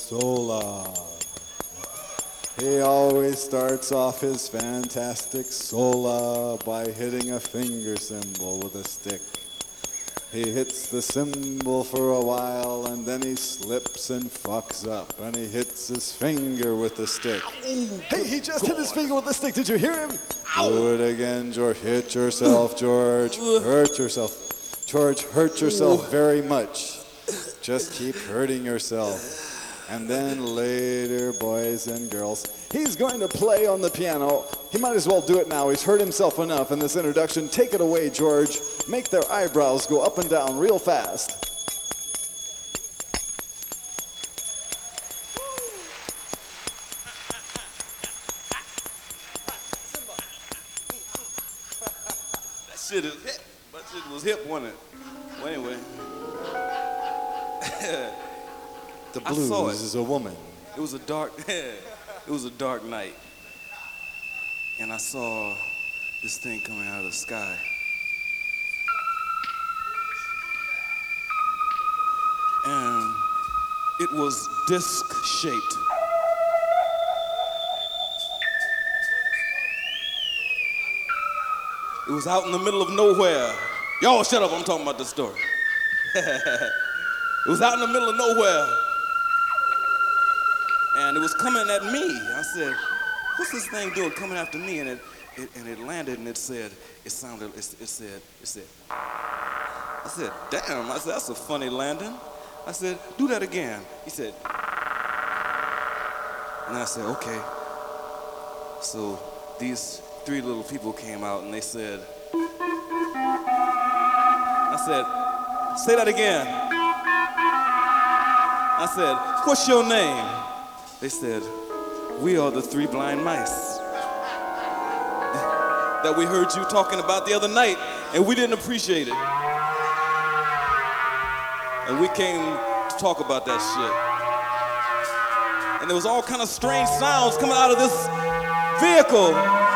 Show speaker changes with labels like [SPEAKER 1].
[SPEAKER 1] Sola. He always starts off his fantastic sola by hitting a finger cymbal with a stick. He hits the cymbal for a while and then he slips and fucks up and he hits his finger with the stick.
[SPEAKER 2] Hey, he just hit his finger with the stick. Did you hear him?
[SPEAKER 1] Do it again, George. Hit yourself, George. Hurt yourself. George, hurt yourself very much. Just keep hurting yourself. And then later, boys and girls, he's going to play on the piano. He might as well do it now. He's hurt himself enough in this introduction. Take it away, George. Make their eyebrows go up and down real fast.
[SPEAKER 3] That shit is hip. That shit was hip, wasn't it? Well, anyway.
[SPEAKER 1] The
[SPEAKER 3] I saw
[SPEAKER 1] blues
[SPEAKER 3] it.
[SPEAKER 1] is a woman.
[SPEAKER 3] It was a dark night. And I saw this thing coming out of the sky. And it was disc-shaped. It was out in the middle of nowhere. Y'all shut up, I'm talking about the story. It was out in the middle of nowhere. And it was coming at me. I said, what's this thing doing coming after me? And it landed and it said, I said, damn, I said, that's a funny landing. I said, do that again. He said, and I said, okay. So these three little people came out and they said, I said, say that again. I said, what's your name? They said, we are the three blind mice that we heard you talking about the other night, and we didn't appreciate it. And we came to talk about that shit. And there was all kind of strange sounds coming out of this vehicle.